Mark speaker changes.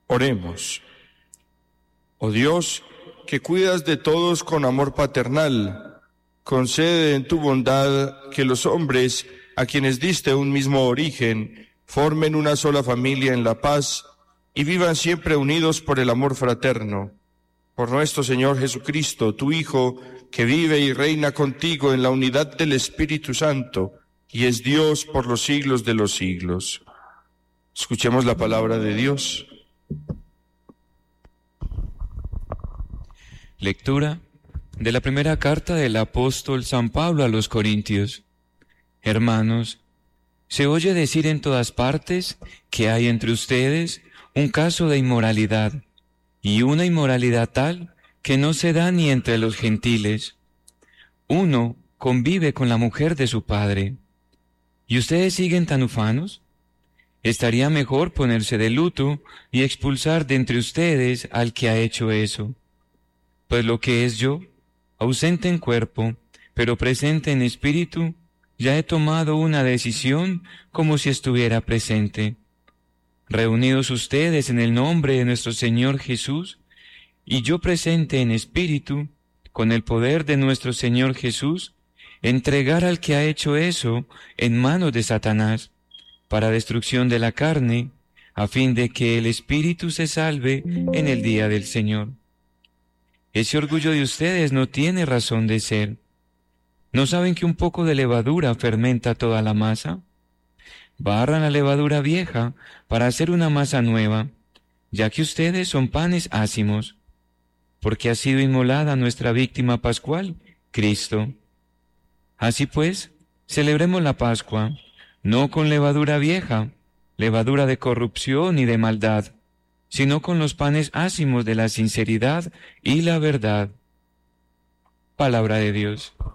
Speaker 1: Oremos. Oh Dios, que cuidas de todos con amor paternal, concede en tu bondad que los hombres, a quienes diste un mismo origen, formen una sola familia en la paz y vivan siempre unidos por el amor fraterno. Por nuestro Señor Jesucristo, tu Hijo, que vive y reina contigo en la unidad del Espíritu Santo, y es Dios por los siglos de los siglos. Escuchemos la palabra de Dios.
Speaker 2: Lectura de la primera carta del apóstol San Pablo a los Corintios. Hermanos, se oye decir en todas partes que hay entre ustedes un caso de inmoralidad, y una inmoralidad tal que no se da ni entre los gentiles. Uno convive con la mujer de su padre. ¿Y ustedes siguen tan ufanos? Estaría mejor ponerse de luto y expulsar de entre ustedes al que ha hecho eso. Pues lo que es yo, ausente en cuerpo, pero presente en espíritu, ya he tomado una decisión como si estuviera presente. Reunidos ustedes en el nombre de nuestro Señor Jesús, y yo presente en espíritu, con el poder de nuestro Señor Jesús, entregar al que ha hecho eso en manos de Satanás, para destrucción de la carne, a fin de que el espíritu se salve en el día del Señor. Ese orgullo de ustedes no tiene razón de ser. ¿No saben que un poco de levadura fermenta toda la masa? Barran la levadura vieja para hacer una masa nueva, ya que ustedes son panes ácimos, porque ha sido inmolada nuestra víctima pascual, Cristo. Así pues, celebremos la Pascua, no con levadura vieja, levadura de corrupción y de maldad, sino con los panes ácimos de la sinceridad y la verdad. Palabra de Dios.